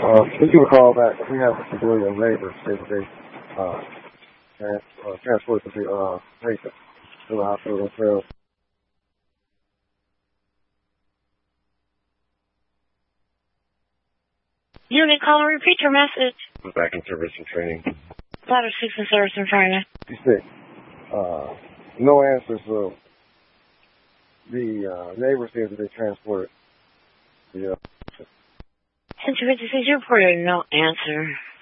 If you recall back, we have a civilian neighbor say that they transported the patient to the hospital themselves. Unit caller, repeat your message. Back in service and training. Ladder 6 in service and training. You said, no answer, so the neighbor said that they transported the Since you reported no answer.